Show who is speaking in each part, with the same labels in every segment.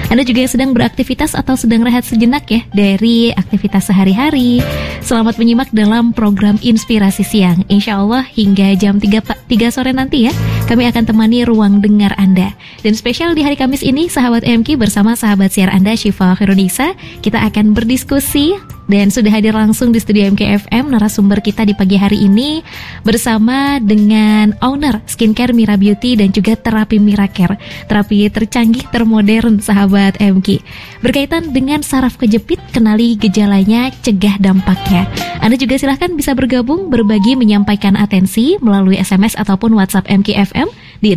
Speaker 1: Anda juga yang sedang beraktivitas atau sedang rehat sejenak ya dari aktivitas sehari-hari. Selamat menyimak dalam program Inspirasi Siang. Insya Allah hingga jam 3 sore nanti ya, kami akan temani ruang dengar Anda. Dan spesial di hari Kamis ini, sahabat MQ bersama sahabat siar Anda Syifa Khairunisa, kita akan berdiskusi. Dan sudah hadir langsung di studio MKFM narasumber kita di pagi hari ini bersama dengan owner Skincare Mira Beauty dan juga terapi Miracare, terapi tercanggih termodern sahabat MK. Berkaitan dengan saraf kejepit, kenali gejalanya, cegah dampaknya. Anda juga silahkan bisa bergabung, berbagi, menyampaikan atensi melalui SMS ataupun WhatsApp MKFM di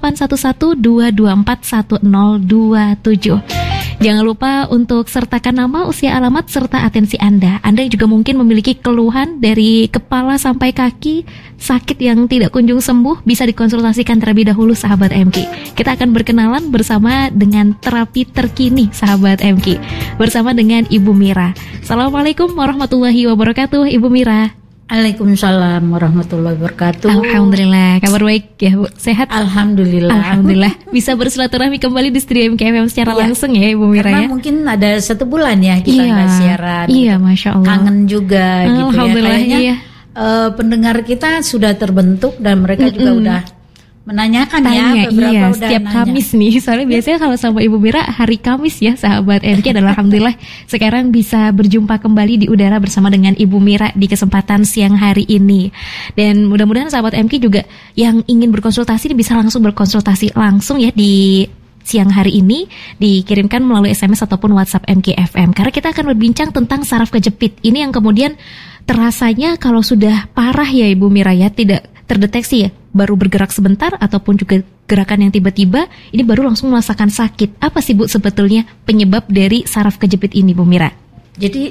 Speaker 1: 0811-224-1027. Jangan lupa untuk sertakan nama, usia, alamat, serta atensi Anda. Anda juga mungkin memiliki keluhan dari kepala sampai kaki, sakit yang tidak kunjung sembuh, bisa dikonsultasikan terlebih dahulu sahabat MK. Kita akan berkenalan bersama dengan terapi terkini sahabat MK, bersama dengan Ibu Mira. Assalamualaikum warahmatullahi wabarakatuh, Ibu Mira.
Speaker 2: Waalaikumsalam warahmatullahi wabarakatuh.
Speaker 1: Alhamdulillah, kabar baik ya Bu? Sehat?
Speaker 2: Alhamdulillah.
Speaker 1: Bisa bersilaturahmi kembali di studio MKFM secara langsung ya Ibu Mira.
Speaker 2: Karena
Speaker 1: ya?
Speaker 2: Mungkin ada 1 bulan ya kita nggak siaran.
Speaker 1: Iya, Masya Allah.
Speaker 2: Kangen juga gitu ya.
Speaker 1: Alhamdulillah,
Speaker 2: Kayaknya pendengar kita sudah terbentuk dan mereka juga udah menanyakan beberapa udah
Speaker 1: setiap
Speaker 2: nanya.
Speaker 1: Kamis nih. Soalnya biasanya kalau sama Ibu Mira hari Kamis ya sahabat MK. Dan alhamdulillah sekarang bisa berjumpa kembali di udara bersama dengan Ibu Mira di kesempatan siang hari ini. Dan mudah-mudahan sahabat MK juga yang ingin berkonsultasi bisa langsung berkonsultasi langsung ya di siang hari ini, dikirimkan melalui SMS ataupun WhatsApp MKFM. Karena kita akan berbincang tentang saraf kejepit. Ini yang kemudian terasanya kalau sudah parah ya Ibu Mira ya, tidak terdeteksi ya, baru bergerak sebentar ataupun juga gerakan yang tiba-tiba ini baru langsung merasakan sakit. Apa sih Bu sebetulnya penyebab dari saraf kejepit ini Bu Mira?
Speaker 2: Jadi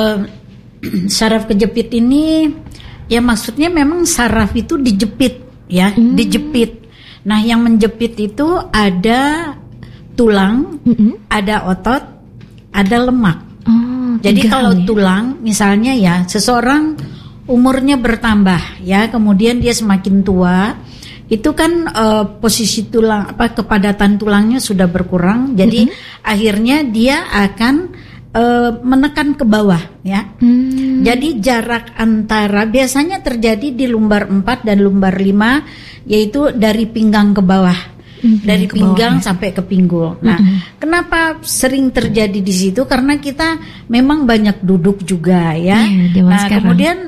Speaker 2: saraf kejepit ini ya maksudnya memang saraf itu dijepit ya, dijepit. Nah yang menjepit itu ada tulang, ada otot, ada lemak. Jadi kalau tulang misalnya ya seseorang umurnya bertambah ya, kemudian dia semakin tua, itu kan posisi tulang kepadatan tulangnya sudah berkurang, jadi akhirnya dia akan menekan ke bawah ya. Jadi jarak antara biasanya terjadi di lumbar 4 dan lumbar 5, yaitu dari pinggang ke bawah. Dari pinggang sampai ke pinggul. Nah, kenapa sering terjadi di situ? Karena kita memang banyak duduk juga ya. Nah, kemudian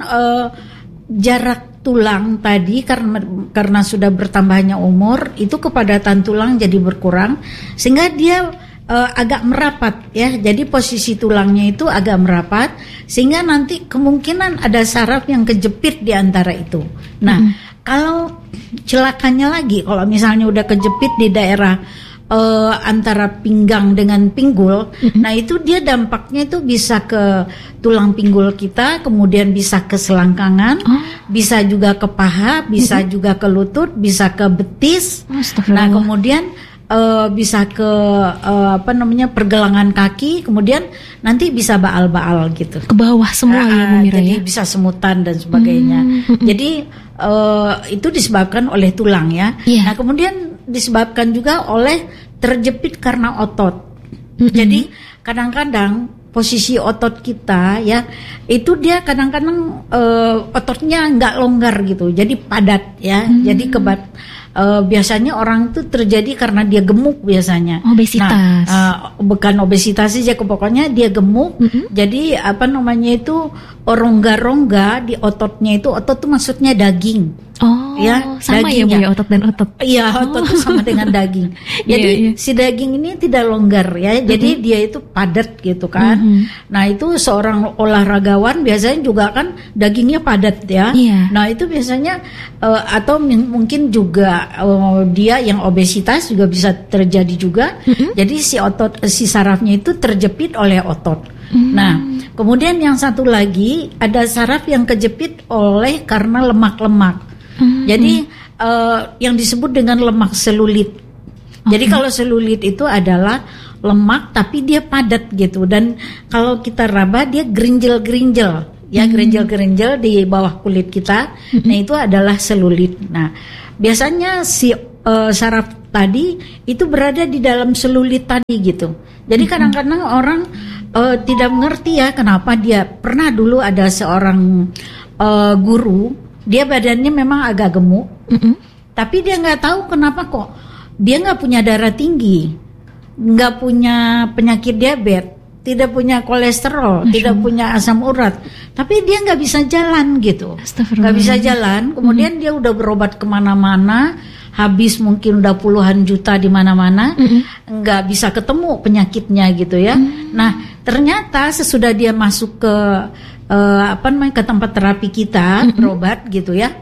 Speaker 2: jarak tulang tadi karena sudah bertambahnya umur, itu kepadatan tulang jadi berkurang sehingga dia agak merapat ya. Jadi posisi tulangnya itu agak merapat sehingga nanti kemungkinan ada saraf yang kejepit di antara itu. Nah, kalau celakanya lagi, kalau misalnya udah kejepit di daerah antara pinggang dengan pinggul, nah itu dia dampaknya itu bisa ke tulang pinggul kita, kemudian bisa ke selangkangan, bisa juga ke paha, bisa juga ke lutut, bisa ke betis. Nah kemudian bisa ke pergelangan kaki, kemudian nanti bisa baal-baal gitu. Ke bawah semua ya Bu Mira ya. Jadi bisa semutan dan sebagainya. Jadi itu disebabkan oleh tulang ya. Nah kemudian disebabkan juga oleh terjepit karena otot. Jadi kadang-kadang posisi otot kita ya itu dia kadang-kadang ototnya nggak longgar gitu, jadi padat ya. Jadi biasanya orang itu terjadi karena dia gemuk biasanya. Obesitas. Nah, bukan obesitas saja, pokoknya dia gemuk. Jadi itu rongga-rongga di ototnya itu, otot itu maksudnya daging. Ya, sama dagingnya. Ya Bu, otot dan otot. Iya, otot itu sama dengan daging. Jadi si daging ini tidak longgar ya. Jadi dia itu padat gitu kan. Nah, itu seorang olahragawan biasanya juga kan dagingnya padat ya. Nah, itu biasanya atau mungkin juga dia yang obesitas juga bisa terjadi juga. Jadi si sarafnya itu terjepit oleh otot. Nah, kemudian yang satu lagi ada saraf yang kejepit karena lemak-lemak. Jadi yang disebut dengan lemak selulit. Jadi kalau selulit itu adalah lemak tapi dia padat gitu, dan kalau kita raba dia gerinjel-gerinjel ya, gerinjel-gerinjel di bawah kulit kita. Nah itu adalah selulit. Nah biasanya si saraf tadi itu berada di dalam selulit tadi gitu. Jadi kadang-kadang orang tidak mengerti ya kenapa dia pernah dulu ada seorang guru, dia badannya memang agak gemuk, tapi dia nggak tahu kenapa kok dia nggak punya darah tinggi, nggak punya penyakit diabetes, tidak punya kolesterol, tidak punya asam urat, tapi dia nggak bisa jalan gitu, nggak bisa jalan. Kemudian dia udah berobat kemana-mana, habis mungkin udah puluhan juta di mana-mana, nggak bisa ketemu penyakitnya gitu ya. Nah ternyata sesudah dia masuk ke ke tempat terapi kita berobat gitu ya,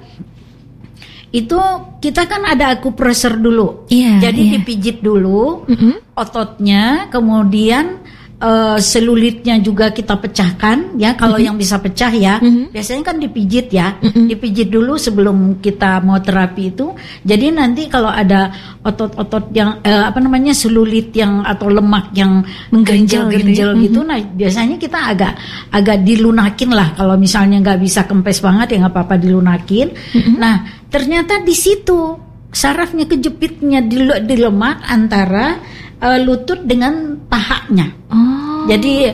Speaker 2: itu kita kan ada akupresur dulu, jadi dipijit dulu ototnya, kemudian selulitnya juga kita pecahkan ya, kalau yang bisa pecah ya, biasanya kan dipijit ya, dipijit dulu sebelum kita mau terapi itu. Jadi nanti kalau ada otot-otot yang selulit yang atau lemak yang menggenjel-genjel gitu, nah biasanya kita agak dilunakin lah. Kalau misalnya nggak bisa kempes banget ya nggak apa-apa dilunakin. Nah ternyata di situ sarafnya kejepitnya di lemak antara lutut dengan pahanya. Jadi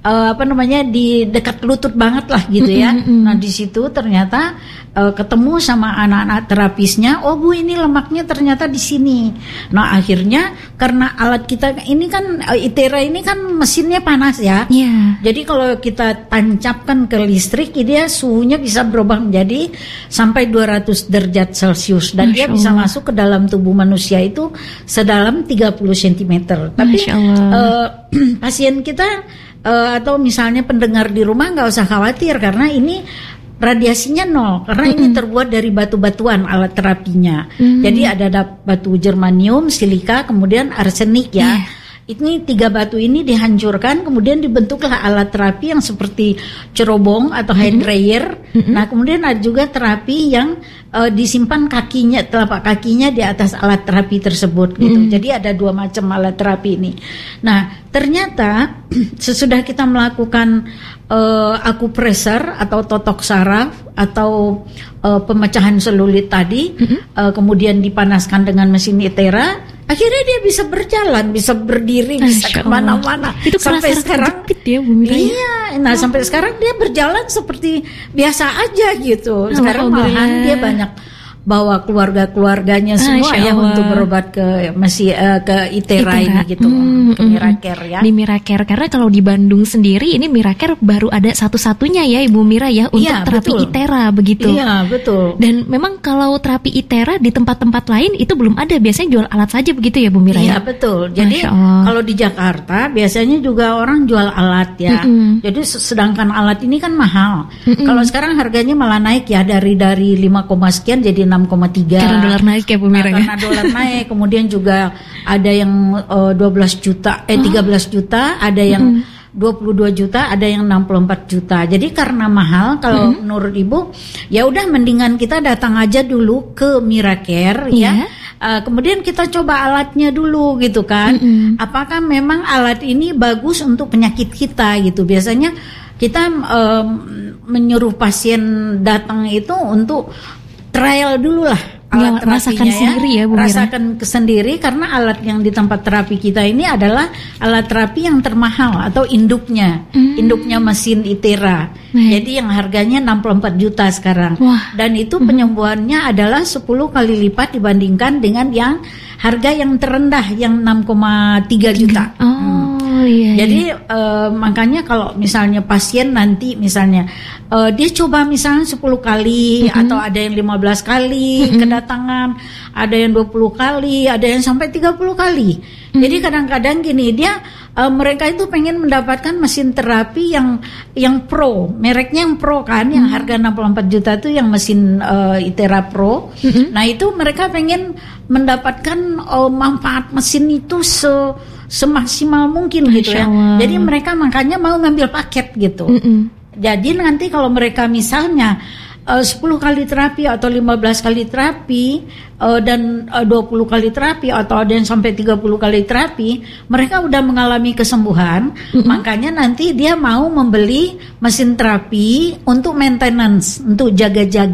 Speaker 2: di dekat lutut banget lah gitu ya. Nah di situ ternyata ketemu sama anak-anak terapisnya, oh Bu ini lemaknya ternyata di sini. Nah akhirnya karena alat kita ini kan Itera ini kan mesinnya panas ya. Jadi kalau kita tancapkan ke listrik, dia suhunya bisa berubah menjadi sampai 200 derajat Celcius dan dia bisa masuk ke dalam tubuh manusia itu sedalam 30 cm. Tapi pasien kita atau misalnya pendengar di rumah nggak usah khawatir karena ini radiasinya nol, karena ini terbuat dari batu-batuan alat terapinya. Jadi ada batu germanium, silika, kemudian arsenik ya. Ini 3 batu ini dihancurkan, kemudian dibentuklah alat terapi yang seperti cerobong atau hand dryer. Nah kemudian ada juga terapi yang disimpan kakinya, telapak kakinya di atas alat terapi tersebut gitu. Jadi ada 2 macam alat terapi ini. Nah ternyata sesudah kita melakukan akupresur atau totok saraf atau pemecahan selulit tadi, kemudian dipanaskan dengan mesin Itera, akhirnya dia bisa berjalan, bisa berdiri, bisa kemana-mana.
Speaker 1: Itu
Speaker 2: sampai sekarang
Speaker 1: ya, Bu Mira.
Speaker 2: Iya, nah sampai sekarang dia berjalan seperti biasa aja gitu. Sekarang malahan dia banyak bawa keluarga-keluarganya semua ya untuk berobat ke ke Itera ini gitu, ke Miracare ya.
Speaker 1: Di Miracare, karena kalau di Bandung sendiri ini Miracare baru ada satu-satunya ya Ibu Mira ya untuk terapi Itera begitu.
Speaker 2: Iya betul.
Speaker 1: Dan memang kalau terapi Itera di tempat-tempat lain itu belum ada, biasanya jual alat saja begitu ya Bu Mira ya.
Speaker 2: Iya betul. Jadi kalau di Jakarta biasanya juga orang jual alat ya. Jadi sedangkan alat ini kan mahal. Kalau sekarang harganya malah naik ya, dari 5, sekian jadi 6,3.
Speaker 1: Karena dolar naik ya Bu Mira.
Speaker 2: Karena dolar naik, kemudian juga ada yang 13 juta, ada yang 22 juta, ada yang 64 juta. Jadi karena mahal, kalau menurut Ibu, ya udah mendingan kita datang aja dulu ke Miracare ya. Kemudian kita coba alatnya dulu gitu kan. Apakah memang alat ini bagus untuk penyakit kita gitu. Biasanya kita menyuruh pasien datang itu untuk trial dulu lah alat terapinya,
Speaker 1: rasakan sendiri ya Bu Mira.
Speaker 2: Rasakan sendiri, karena alat yang di tempat terapi kita ini adalah alat terapi yang termahal atau induknya mesin Itera. Jadi yang harganya 64 juta sekarang. Dan itu penyembuhannya adalah 10 kali lipat dibandingkan dengan yang harga yang terendah yang 6,3 juta. Jadi makanya kalau misalnya pasien nanti misalnya dia coba misalnya 10 kali atau ada yang 15 kali kedatangan, ada yang 20 kali, ada yang sampai 30 kali. Jadi kadang-kadang gini, dia mereka itu pengen mendapatkan mesin terapi yang pro, mereknya yang pro kan, yang harga 64 juta itu yang mesin Itera Pro. Nah itu mereka pengen mendapatkan manfaat mesin itu semaksimal mungkin gitu ya. Jadi mereka makanya mau ngambil paket gitu. Jadi nanti kalau mereka misalnya 10 kali terapi atau 15 kali terapi dan 20 kali terapi atau ada yang sampai 30 kali terapi, mereka udah mengalami kesembuhan. Makanya nanti dia mau membeli mesin terapi untuk maintenance, untuk jaga-jaga.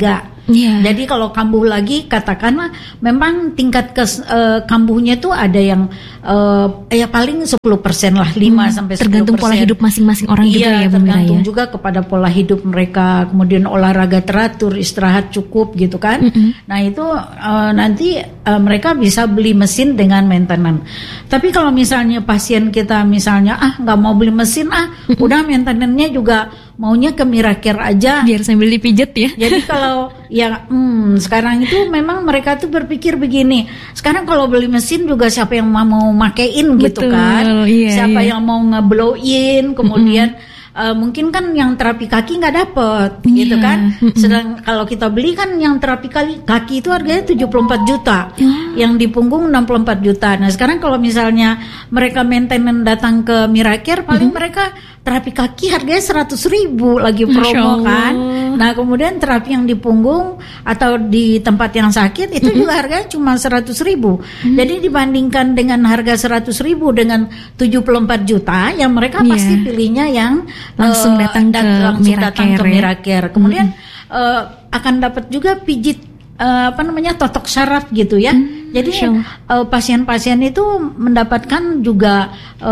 Speaker 2: Jadi kalau kambuh lagi, katakanlah memang tingkat kambuhnya itu ada yang ya paling 10% lah, 5-10%.
Speaker 1: Tergantung pola hidup masing-masing orang juga ya, Bu Mira,
Speaker 2: tergantung juga kepada pola hidup mereka, kemudian olahraga teratur, istirahat cukup gitu kan. Nah itu nanti mereka bisa beli mesin dengan maintenance. Tapi kalau misalnya pasien kita misalnya nggak mau beli mesin, udah maintenance-nya juga maunya ke Miracare aja,
Speaker 1: biar sambil dipijet ya.
Speaker 2: Jadi kalau sekarang itu memang mereka tuh berpikir begini, sekarang kalau beli mesin juga siapa yang mau makein gitu kan, siapa yang mau ngeblow-in, kemudian mungkin kan yang terapi kaki nggak dapet gitu kan. Sedang kalau kita beli kan yang terapi kaki itu harganya 74 juta, yang di punggung 64 juta. Nah sekarang kalau misalnya mereka maintenance datang ke Miracare, paling mereka terapi kaki harganya 100.000 lagi promo kan. Nah kemudian terapi yang di punggung atau di tempat yang sakit itu juga harganya cuma 100.000. Jadi dibandingkan dengan harga 100.000 dengan 74 juta, yang mereka pasti pilihnya yang
Speaker 1: langsung datang ke
Speaker 2: Miracare. Kemudian akan dapat juga pijit totok saraf gitu ya. Jadi pasien-pasien itu mendapatkan juga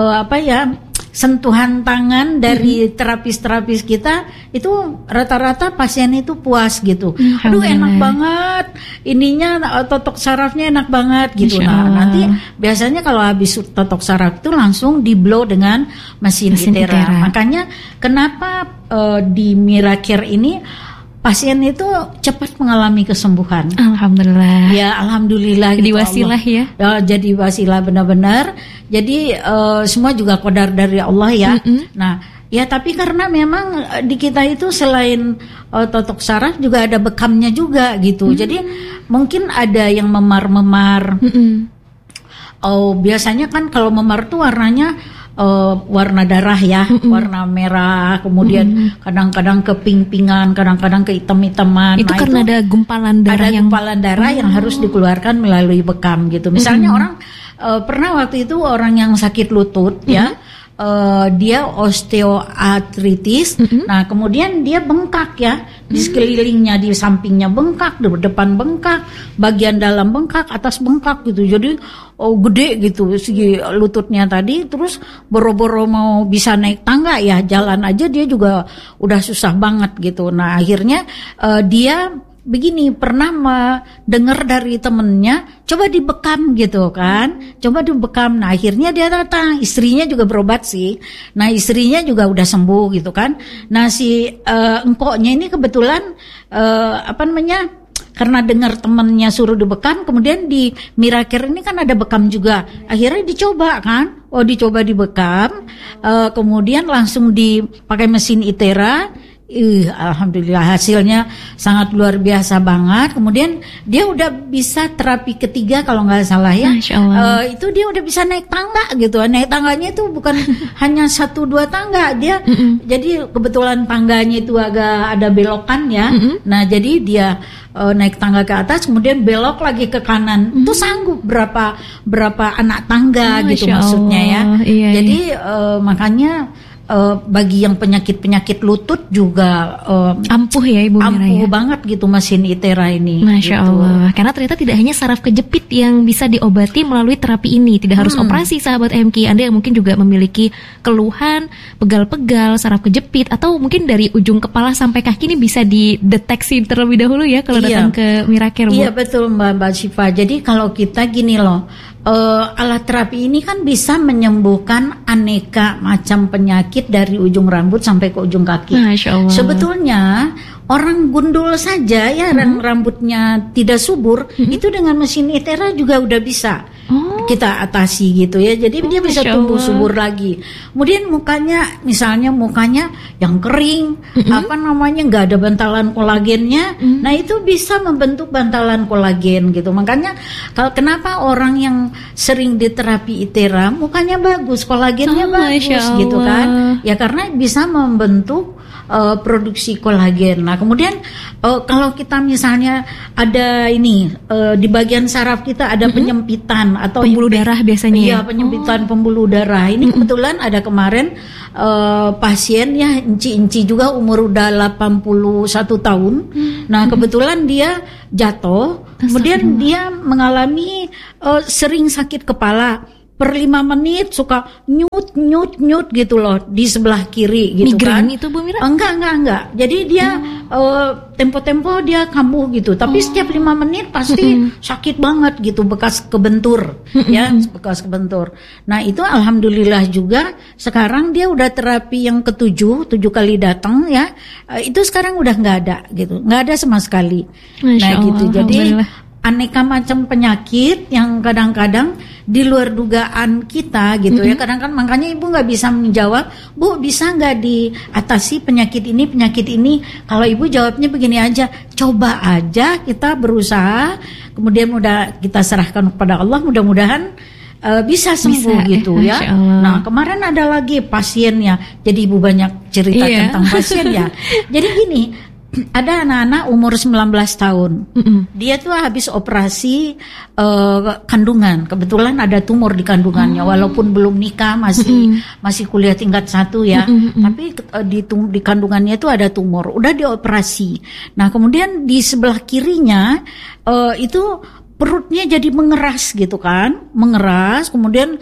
Speaker 2: sentuhan tangan dari terapis-terapis kita, itu rata-rata pasien itu puas gitu. Aduh enak banget, ininya totok sarafnya enak banget gitu. Nah nanti biasanya kalau habis totok saraf itu langsung di blow dengan mesin Itera. Makanya kenapa di Miracare ini pasien itu cepat mengalami kesembuhan.
Speaker 1: Alhamdulillah.
Speaker 2: Ya, alhamdulillah.
Speaker 1: Jadi wasilah ya.
Speaker 2: Jadi wasilah benar-benar. Jadi semua juga qadar dari Allah ya. Nah, ya tapi karena memang di kita itu selain totok saraf juga ada bekamnya juga gitu. Jadi mungkin ada yang memar-memar. Biasanya kan kalau memar tuh warnanya warna darah ya, warna merah, kemudian kadang-kadang keping-pingan, kadang-kadang kehitam-hitaman.
Speaker 1: Itu nah, karena itu ada gumpalan darah,
Speaker 2: gumpalan darah yang harus dikeluarkan melalui bekam gitu. Misalnya orang pernah waktu itu orang yang sakit lutut ya, dia osteoartritis. Nah kemudian dia bengkak ya, di sekelilingnya, di sampingnya bengkak, di depan bengkak, bagian dalam bengkak, atas bengkak gitu. Jadi gede gitu si lututnya tadi. Terus boro-boro mau bisa naik tangga ya, jalan aja dia juga udah susah banget gitu. Nah akhirnya dia begini, pernah dengar dari temennya, coba dibekam gitu kan, coba dibekam. Nah akhirnya dia datang, istrinya juga berobat sih. Nah istrinya juga udah sembuh gitu kan. Nah si engkoknya ini kebetulan karena dengar temennya suruh dibekam, kemudian di Miracare ini kan ada bekam juga. Akhirnya dicoba kan, dicoba dibekam, kemudian langsung dipakai mesin Itera. Alhamdulillah hasilnya sangat luar biasa banget. Kemudian dia udah bisa terapi ketiga kalau nggak salah ya. Itu dia udah bisa naik tangga gitu. Naik tangganya itu bukan hanya 1-2 tangga dia. Jadi kebetulan tangganya itu agak ada belokan ya. Nah jadi dia naik tangga ke atas, kemudian belok lagi ke kanan. Itu sanggup berapa anak tangga gitu maksudnya ya. Jadi makanya bagi yang penyakit lutut juga
Speaker 1: ampuh ya Ibu Mira,
Speaker 2: ampuh banget gitu mesin Itera ini.
Speaker 1: Masya
Speaker 2: gitu.
Speaker 1: Allah. Karena ternyata tidak hanya saraf kejepit yang bisa diobati melalui terapi ini, tidak harus operasi sahabat MK. Anda yang mungkin juga memiliki keluhan pegal-pegal, saraf kejepit, atau mungkin dari ujung kepala sampai kaki ini bisa dideteksi terlebih dahulu ya kalau datang ke Miracare.
Speaker 2: Iya betul Mbak Syifa. Jadi kalau kita gini loh, alat terapi ini kan bisa menyembuhkan aneka macam penyakit dari ujung rambut sampai ke ujung kaki.
Speaker 1: Masya Allah.
Speaker 2: Sebetulnya orang gundul saja ya, rambutnya tidak subur, itu dengan mesin Itera juga udah bisa kita atasi gitu ya. Jadi dia bisa tumbuh subur lagi. Kemudian misalnya mukanya yang kering, nggak ada bantalan kolagennya. Nah itu bisa membentuk bantalan kolagen gitu. Makanya kenapa orang yang sering diterapi Itera mukanya bagus, kolagennya bagus gitu kan? Ya karena bisa membentuk produksi kolagen. Nah kemudian kalau kita misalnya ada ini di bagian saraf kita ada penyempitan atau
Speaker 1: pembuluh darah biasanya.
Speaker 2: Iya, penyempitan pembuluh darah. Ini kebetulan ada kemarin pasien ya Enci juga umur udah 81 tahun. Nah kebetulan dia jatuh, kemudian dia mengalami sering sakit kepala. Per 5 menit suka nyut gitu loh di sebelah kiri gitu.
Speaker 1: Migrain
Speaker 2: kan.
Speaker 1: itu Bu Mira?
Speaker 2: Enggak. Jadi dia tempo-tempo dia kambuh gitu. Tapi setiap 5 menit pasti sakit banget gitu, bekas kebentur ya, bekas kebentur. Nah, itu alhamdulillah juga sekarang dia udah terapi yang ke-7 kali datang ya. Itu sekarang udah enggak ada gitu. Enggak ada sama sekali.
Speaker 1: Masya
Speaker 2: nah, gitu.
Speaker 1: Allah,
Speaker 2: Jadi aneka macam penyakit yang kadang-kadang di luar dugaan kita gitu ya. Kadang-kadang makanya ibu nggak bisa menjawab, Bu bisa nggak diatasi penyakit ini? Kalau ibu jawabnya begini aja, coba aja kita berusaha, kemudian udah kita serahkan kepada Allah, mudah-mudahan bisa sembuh gitu ya. Nah kemarin ada lagi pasiennya, jadi ibu banyak cerita tentang pasien ya. Jadi gini, ada anak-anak umur 19 tahun. Dia tuh habis operasi kandungan. Kebetulan ada tumor di kandungannya. Walaupun belum nikah, masih kuliah tingkat 1 ya. Tapi di kandungannya itu ada tumor. Udah dioperasi. Nah, kemudian di sebelah kirinya itu perutnya jadi mengeras gitu kan. Mengeras, kemudian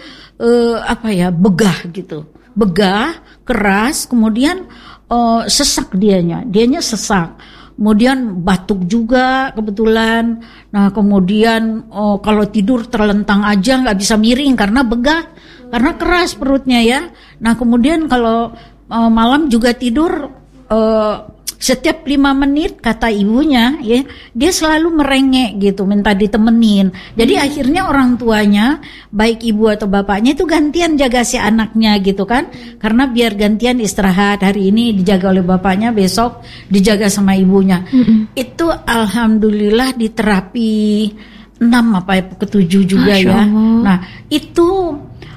Speaker 2: begah gitu. Begah, keras, kemudian sesak dianya sesak, kemudian batuk juga kebetulan. Nah kemudian kalau tidur terlentang aja nggak bisa miring karena begah, karena keras perutnya ya. Nah kemudian kalau malam juga tidur setiap 5 menit kata ibunya ya, dia selalu merengek gitu, minta ditemenin. Jadi akhirnya orang tuanya, baik ibu atau bapaknya itu gantian jaga si anaknya gitu kan. Karena biar gantian istirahat, hari ini dijaga oleh bapaknya, besok dijaga sama ibunya. Itu alhamdulillah di terapi 6 ke-7 juga ya. Nah, itu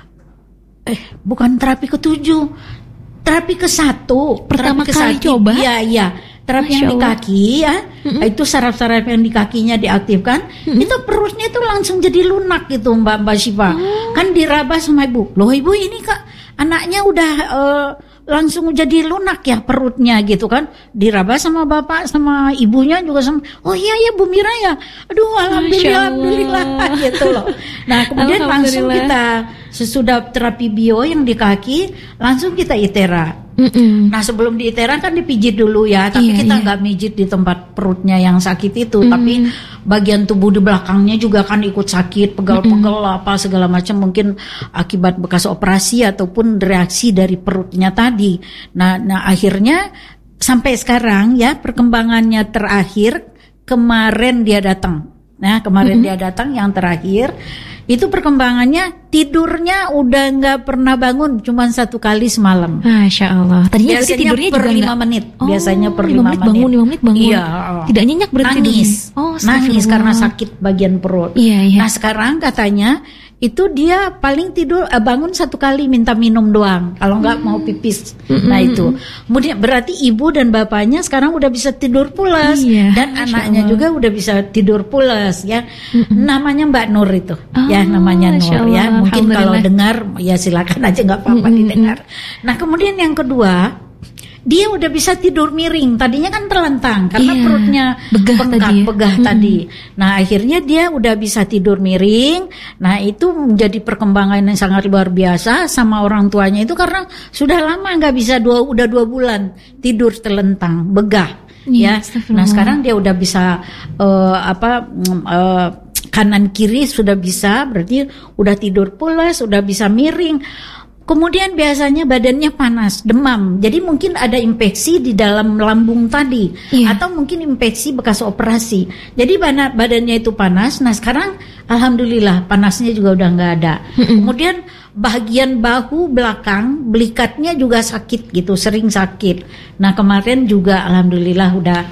Speaker 2: bukan terapi ke-7. Terapi ke-1
Speaker 1: pertama kali coba.
Speaker 2: Iya. Terapi yang di kaki ya. Itu saraf-saraf yang di kakinya diaktifkan. Itu perutnya itu langsung jadi lunak gitu Mbak Syifa. Kan diraba sama ibu. Loh ibu ini kak anaknya udah langsung jadi lunak ya perutnya gitu kan. Diraba sama bapak sama ibunya juga sama. Oh iya ya Bu Mira ya. Aduh alhamdulillah gitu loh. Nah kemudian langsung kita sesudah terapi bio yang di kaki langsung kita itera. Nah sebelum di itera kan dipijit dulu ya. Tapi kita nggak mijit di tempat perutnya yang sakit itu. Tapi bagian tubuh di belakangnya juga kan ikut sakit, pegal-pegal apa segala macam, mungkin akibat bekas operasi ataupun reaksi dari perutnya tadi. Nah akhirnya sampai sekarang ya perkembangannya terakhir kemarin dia datang. Nah kemarin dia datang yang terakhir itu perkembangannya tidurnya udah nggak pernah bangun, cuma 1 kali semalam.
Speaker 1: Masya Allah. Tadinya
Speaker 2: biasanya
Speaker 1: tidurnya
Speaker 2: per
Speaker 1: juga
Speaker 2: 5 menit. Biasanya per 5 menit.
Speaker 1: 5 menit bangun.
Speaker 2: Iya.
Speaker 1: Tidak nyenyak berarti.
Speaker 2: Nangis. Nangis karena sakit bagian perut.
Speaker 1: Iya.
Speaker 2: Nah sekarang katanya itu dia paling tidur bangun 1 kali minta minum doang. Kalau nggak mau pipis. Nah itu. Kemudian berarti ibu dan bapaknya sekarang udah bisa tidur pulas. Dan anaknya juga udah bisa tidur pulas ya. Namanya Mbak Nur itu. Ya namanya Nur ya. Mungkin kalau dengar ya silakan aja, nggak apa-apa didengar. Nah kemudian yang kedua, dia udah bisa tidur miring. Tadinya kan terlentang karena perutnya begah tadi. Nah akhirnya dia udah bisa tidur miring. Nah itu menjadi perkembangan yang sangat luar biasa sama orang tuanya itu, karena sudah lama nggak bisa udah 2 bulan tidur terlentang begah ya. Nah sekarang dia udah bisa kanan kiri sudah bisa, berarti udah tidur pulas, udah bisa miring. Kemudian biasanya badannya panas, demam. Jadi mungkin ada infeksi di dalam lambung tadi, atau mungkin infeksi bekas operasi. Jadi badannya itu panas. Nah sekarang alhamdulillah panasnya juga udah nggak ada. Kemudian bagian bahu belakang, belikatnya juga sakit gitu, sering sakit. Nah kemarin juga alhamdulillah udah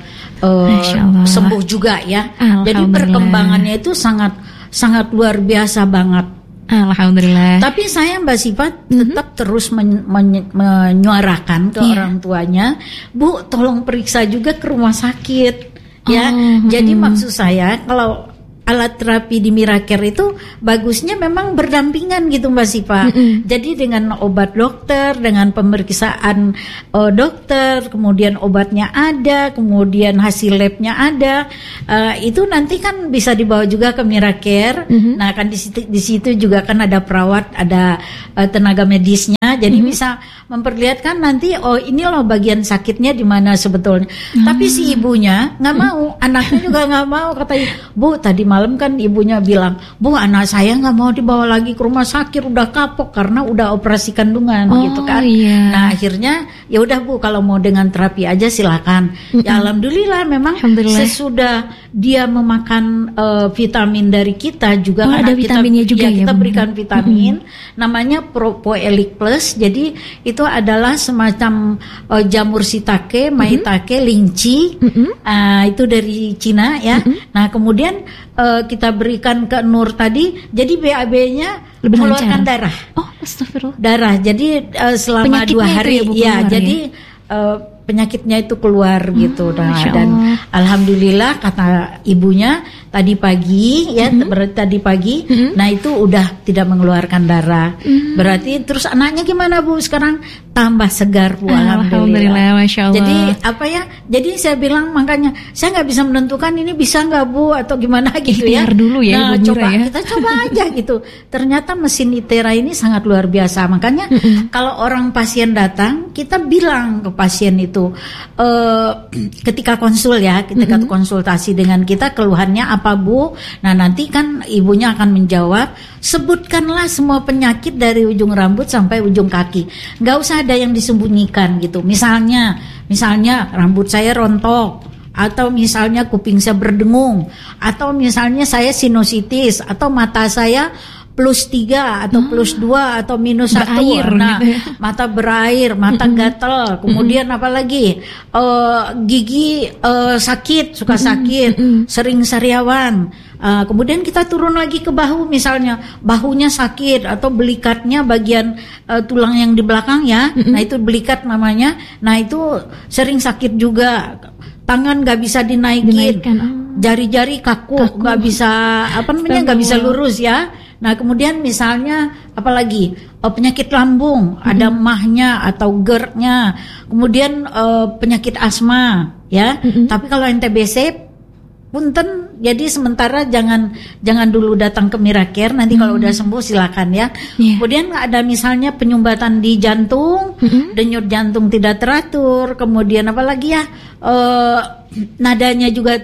Speaker 2: sembuh juga ya. Jadi perkembangannya itu sangat luar biasa banget.
Speaker 1: Alhamdulillah.
Speaker 2: Tapi saya Mbak Siva tetap terus menyuarakan ke orang tuanya, Bu, tolong periksa juga ke rumah sakit, ya. Jadi maksud saya kalau alat terapi di Miracare itu bagusnya memang berdampingan gitu Mbak Siva. Jadi dengan obat dokter, dengan pemeriksaan dokter, kemudian obatnya ada, kemudian hasil labnya ada, itu nanti kan bisa dibawa juga ke Miracare. Nah kan di situ juga kan ada perawat, ada tenaga medisnya, jadi bisa memperlihatkan nanti ini loh bagian sakitnya di mana sebetulnya. Tapi si ibunya nggak mau, anaknya juga nggak mau, katanya, Bu tadi malam kan ibunya bilang, Bu anak saya nggak mau dibawa lagi ke rumah sakit, udah kapok karena udah operasi kandungan gitu kan. Nah akhirnya ya udah Bu kalau mau dengan terapi aja silakan. Ya alhamdulillah memang sesudah dia memakan vitamin dari kita juga kan
Speaker 1: ada vitaminnya juga ya,
Speaker 2: kita berikan vitamin namanya Propoelic Plus. Jadi itu adalah semacam jamur shiitake, maitake, lingci, itu dari Cina ya. Nah kemudian kita berikan ke Nur tadi, jadi BAB-nya mengeluarkan darah.
Speaker 1: Oh, astagfirullah.
Speaker 2: Darah. Jadi selama
Speaker 1: penyakitnya
Speaker 2: 2 hari
Speaker 1: ya,
Speaker 2: jadi penyakitnya itu keluar gitu. Nah, dan alhamdulillah kata ibunya tadi pagi ya, berarti tadi pagi, nah itu udah tidak mengeluarkan darah. Berarti terus anaknya gimana Bu sekarang? Tambah segar Bu, alhamdulillah.
Speaker 1: Masya Allah.
Speaker 2: Jadi apa ya? Jadi saya bilang makanya saya nggak bisa menentukan ini bisa nggak Bu atau gimana gitu ya.
Speaker 1: Dulu ya,
Speaker 2: nah
Speaker 1: Ibu
Speaker 2: coba
Speaker 1: Mira, ya.
Speaker 2: Kita coba aja gitu. Ternyata mesin ITERA ini sangat luar biasa. Makanya kalau orang pasien datang, kita bilang ke pasien itu ketika konsul ya, ketika konsultasi dengan kita keluhannya apa Bu? Nah nanti kan ibunya akan menjawab, sebutkanlah semua penyakit dari ujung rambut sampai ujung kaki. Nggak usah ada yang disembunyikan gitu. Misalnya rambut saya rontok, atau misalnya kuping saya berdengung, atau misalnya saya sinusitis, atau mata saya +3 atau +2 atau -1. Nah, gitu ya. Mata berair, mata gatel, kemudian apalagi gigi sakit, suka sakit, sering sariawan. Kemudian kita turun lagi ke bahu, misalnya bahunya sakit atau belikatnya bagian tulang yang di belakang ya. Nah, itu belikat namanya. Nah, itu sering sakit juga. Tangan nggak bisa dinaikkan. Jari-jari kaku, nggak bisa nggak bisa lurus ya. Nah kemudian misalnya apalagi penyakit lambung, ada mahnya atau GERD-nya, kemudian penyakit asma ya. Tapi kalau TBC punten, jadi sementara jangan dulu datang ke Miracare, nanti kalau udah sembuh silakan ya. Kemudian ada misalnya penyumbatan di jantung, denyut jantung tidak teratur, kemudian apalagi ya nadanya juga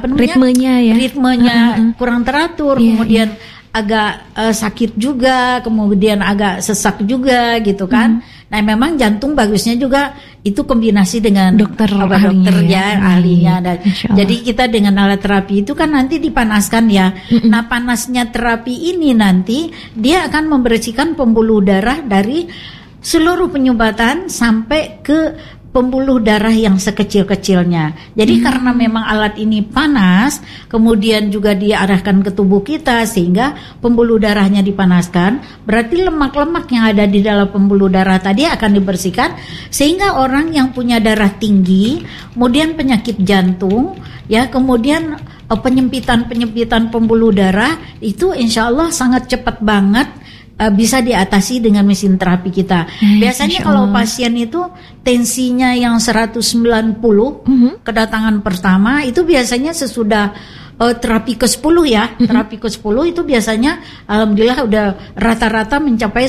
Speaker 2: ritmenya kurang teratur, kemudian agak sakit juga, kemudian agak sesak juga gitu kan. Nah memang jantung bagusnya juga itu kombinasi dengan dokter ahlinya. Dan jadi kita dengan alat terapi itu kan nanti dipanaskan ya. Nah panasnya terapi ini nanti dia akan membersihkan pembuluh darah dari seluruh penyumbatan sampai ke pembuluh darah yang sekecil-kecilnya. Jadi karena memang alat ini panas, kemudian juga diarahkan ke tubuh kita sehingga pembuluh darahnya dipanaskan, berarti lemak-lemak yang ada di dalam pembuluh darah tadi akan dibersihkan sehingga orang yang punya darah tinggi, kemudian penyakit jantung, ya, kemudian penyempitan pembuluh darah itu insya Allah sangat cepat banget bisa diatasi dengan mesin terapi kita. Biasanya kalau pasien itu tensinya yang 190 kedatangan pertama itu biasanya sesudah terapi ke-10 ya. Terapi ke-10 itu biasanya alhamdulillah udah rata-rata mencapai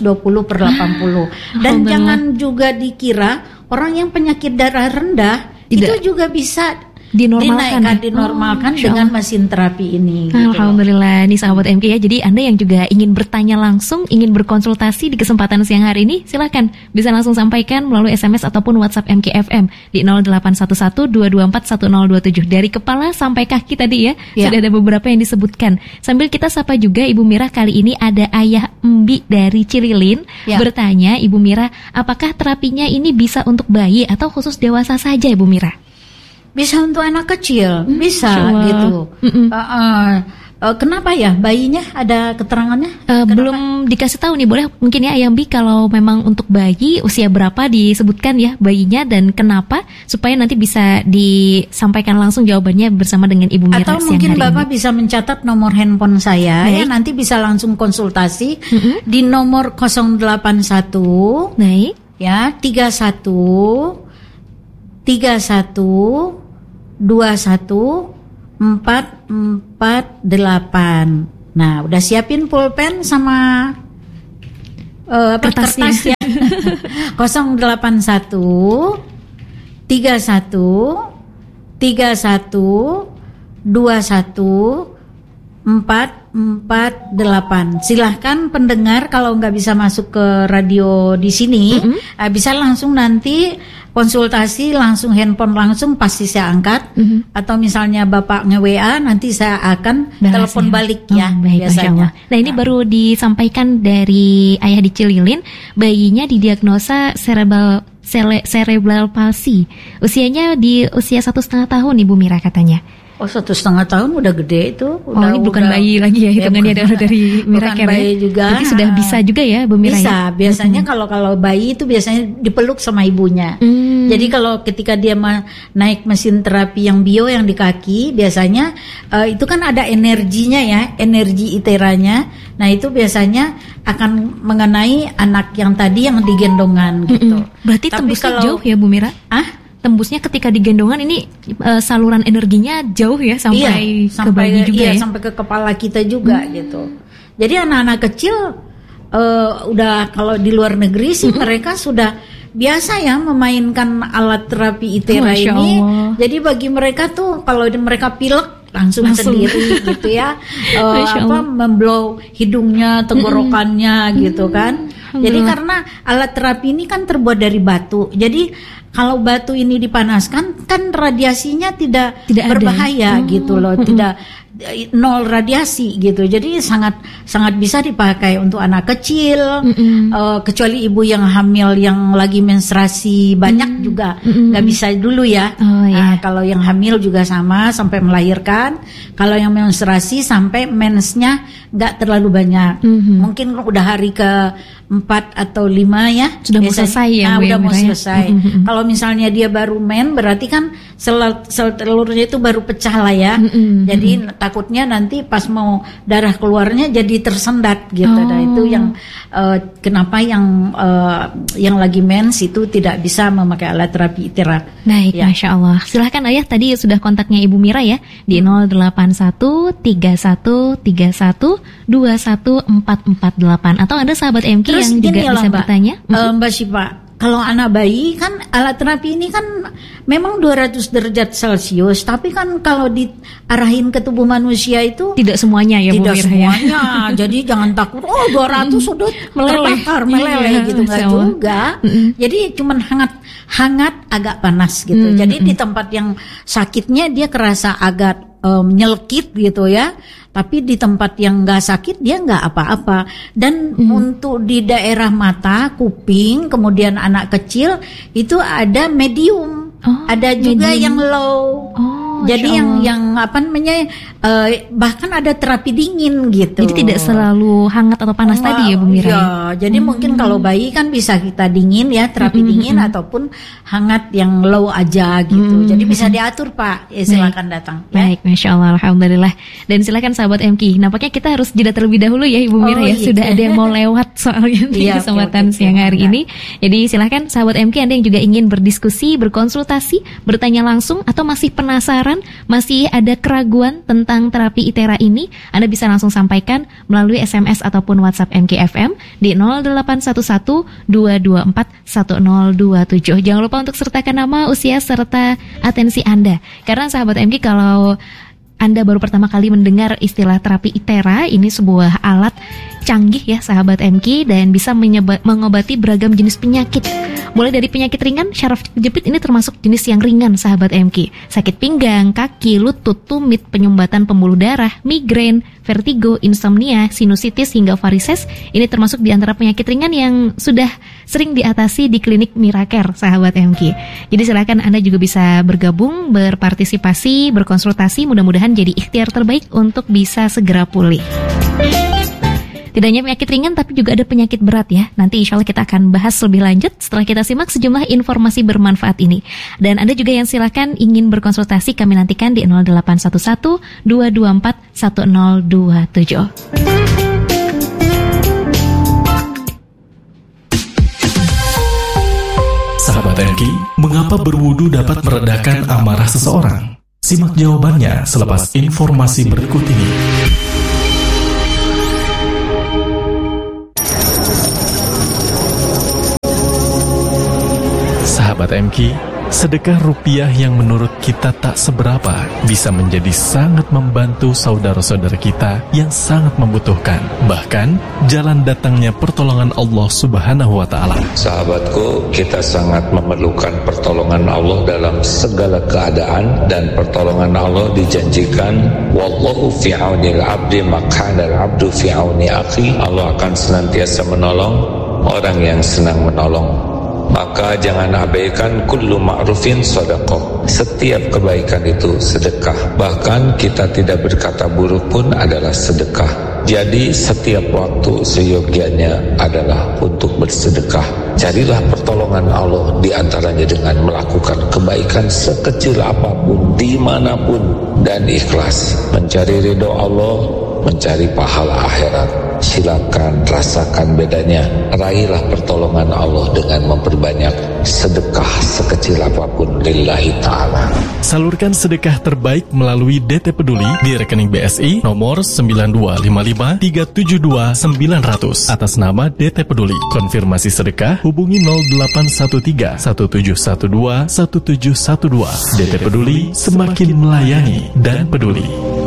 Speaker 2: 120/80. Dan jangan juga dikira orang yang penyakit darah rendah itu juga bisa dinormalkan dengan mesin terapi ini.
Speaker 1: Alhamdulillah, nih sahabat MK ya. Jadi Anda yang juga ingin bertanya langsung, ingin berkonsultasi di kesempatan siang hari ini, silakan bisa langsung sampaikan melalui SMS ataupun WhatsApp MKFM di 0811-224-1027. Dari kepala sampai kaki tadi ya, sudah ada beberapa yang disebutkan. Sambil kita sapa juga Ibu Mira, kali ini ada Ayah Embi dari Cililin bertanya, Ibu Mira, apakah terapinya ini bisa untuk bayi atau khusus dewasa saja Ibu Mira?
Speaker 2: Bisa untuk anak kecil, bisa gitu. Kenapa ya bayinya ada keterangannya?
Speaker 1: Belum dikasih tahu nih, boleh mungkin ya Ayang Bi kalau memang untuk bayi usia berapa disebutkan ya bayinya dan kenapa supaya nanti bisa disampaikan langsung jawabannya bersama dengan Ibu Mira.
Speaker 2: Atau mungkin Bapak bisa mencatat nomor handphone saya ya, nanti bisa langsung konsultasi di nomor 081 ya 31 21 448. Nah, udah siapin pulpen sama kertas ya. 081 31 21 21 448. Silahkan pendengar kalau nggak bisa masuk ke radio di sini, bisa langsung nanti konsultasi langsung handphone langsung pasti saya angkat. Atau misalnya Bapak nge-WA nanti saya akan telepon balik ya biasanya.
Speaker 1: Nah ini baru disampaikan dari ayah di Cililin, bayinya didiagnosa cerebral palsy. Usianya di usia 1,5 tahun Ibu Mira katanya.
Speaker 2: Oh 1,5 tahun udah gede itu.
Speaker 1: Ini bukan bayi lagi ya hitungannya dari Mira
Speaker 2: bukan bayi juga.
Speaker 1: Jadi sudah bisa juga ya Bu Mira.
Speaker 2: Bisa. Ya? Biasanya kalau bayi itu biasanya dipeluk sama ibunya. Jadi kalau ketika dia naik mesin terapi yang bio yang di kaki, biasanya itu kan ada energinya ya, energi iteranya. Nah itu biasanya akan mengenai anak yang tadi yang digendongan gitu.
Speaker 1: Berarti tembusnya jauh ya Bu Mira? Tembusnya ketika digendongan ini saluran energinya jauh ya sampai ke bayi juga ya?
Speaker 2: Sampai ke kepala kita juga gitu. Jadi anak-anak kecil udah kalau di luar negeri sih mereka sudah biasa ya memainkan alat terapi itera ini. Jadi bagi mereka tuh kalau mereka pilek langsung sendiri gitu ya, memblow hidungnya, tenggorokannya gitu kan. Jadi karena alat terapi ini kan terbuat dari batu. Jadi kalau batu ini dipanaskan kan radiasinya tidak berbahaya gitu loh, tidak nol radiasi gitu. Jadi sangat bisa dipakai untuk anak kecil, kecuali ibu yang hamil yang lagi menstruasi banyak juga nggak bisa dulu ya. Kalau yang hamil juga sama sampai melahirkan. Kalau yang menstruasi sampai mensnya nggak terlalu banyak. Mungkin udah hari ke-4 atau 5 ya.
Speaker 1: Sudah mau selesai ya.
Speaker 2: Udah mau selesai. Kalau misalnya dia baru berarti kan sel telurnya itu baru pecah lah ya. Jadi takutnya nanti pas mau darah keluarnya jadi tersendat gitu. Nah itu yang kenapa yang lagi mens itu tidak bisa memakai alat terapi itera.
Speaker 1: Baik, ya. Masya Allah. Silahkan Ayah, tadi sudah kontaknya Ibu Mira ya di 081 31 31 21448 atau ada sahabat MK
Speaker 2: Terus
Speaker 1: yang juga bisa bertanya.
Speaker 2: Mbak Syifa, kalau anak bayi kan alat terapi ini kan memang 200 derajat Celcius, tapi kan kalau diarahin ke tubuh manusia itu
Speaker 1: tidak semuanya ya Bu Mira.
Speaker 2: Tidak semuanya. Jadi jangan takut 200 sudah meleleh gitu, enggak juga. Jadi cuman hangat agak panas gitu. Jadi di tempat yang sakitnya dia kerasa agak nyelkit gitu ya. Tapi di tempat yang nggak sakit dia nggak apa-apa. Dan untuk di daerah mata, kuping, kemudian anak kecil itu ada medium, ada juga yang low. Jadi yang apa namanya bahkan ada terapi dingin gitu.
Speaker 1: Jadi tidak selalu hangat atau panas tadi ya Bu Mira.
Speaker 2: Ya, jadi mungkin kalau bayi kan bisa kita dingin ya, terapi dingin ataupun hangat yang low aja gitu. Jadi bisa diatur Pak. Ya, silakan datang.
Speaker 1: Baik, ya. Masya Allah, alhamdulillah. Dan silakan sahabat MK. Nampaknya kita harus jeda terlebih dahulu ya Ibu Mira ya. Sudah ada yang mau lewat soalnya di kesempatan siang hari ini. Jadi silakan sahabat MK, Anda yang juga ingin berdiskusi, berkonsultasi, bertanya langsung atau masih penasaran, masih ada keraguan tentang terapi itera ini, Anda bisa langsung sampaikan melalui SMS ataupun WhatsApp MKFM di 0811 224 1027. Jangan lupa untuk sertakan nama, usia, serta atensi Anda. Karena sahabat MK, kalau Anda baru pertama kali mendengar istilah terapi itera, ini sebuah alat canggih ya sahabat MK dan bisa mengobati beragam jenis penyakit, Mulai dari penyakit ringan, syaraf kejepit ini termasuk jenis yang ringan, sahabat MK. Sakit pinggang, kaki, lutut, tumit, penyumbatan pembuluh darah, migrain, vertigo, insomnia, sinusitis hingga varises. Ini termasuk di antara penyakit ringan yang sudah sering diatasi di klinik Miracare, sahabat MK. Jadi silakan Anda juga bisa bergabung, berpartisipasi, berkonsultasi. Mudah-mudahan jadi ikhtiar terbaik untuk bisa segera pulih. Tidak hanya penyakit ringan, tapi juga ada penyakit berat ya. Nanti insya Allah kita akan bahas lebih lanjut setelah kita simak sejumlah informasi bermanfaat ini. Dan Anda juga yang silakan ingin berkonsultasi, kami nantikan di 0811 224 1027.
Speaker 3: Sahabat MK, mengapa berwudu dapat meredakan amarah seseorang? Simak jawabannya selepas informasi berikut ini. Sahabat MK, sedekah rupiah yang menurut kita tak seberapa bisa menjadi sangat membantu saudara-saudara kita yang sangat membutuhkan. Bahkan, jalan datangnya pertolongan Allah Subhanahu wa Ta'ala.
Speaker 4: Sahabatku, kita sangat memerlukan pertolongan Allah dalam segala keadaan, dan pertolongan Allah dijanjikan, wallahu fi aunil abdi makana al-abdu fi auni akhi. Allah akan senantiasa menolong orang yang senang menolong. Maka jangan abaikan kullu ma'rufin sedekah. Setiap kebaikan itu sedekah. Bahkan kita tidak berkata buruk pun adalah sedekah. Jadi setiap waktu seyogianya adalah untuk bersedekah. Carilah pertolongan Allah di antaranya dengan melakukan kebaikan sekecil apapun, dimanapun, dan ikhlas. Mencari ridho Allah, mencari pahala akhirat. Silakan rasakan bedanya. Raihlah pertolongan Allah dengan memperbanyak sedekah sekecil apapun lillahi ta'ala.
Speaker 3: Salurkan sedekah terbaik melalui DT Peduli di rekening BSI nomor 9255372900 atas nama DT Peduli. Konfirmasi sedekah hubungi 0813 1712 1712. DT Peduli, semakin melayani dan peduli.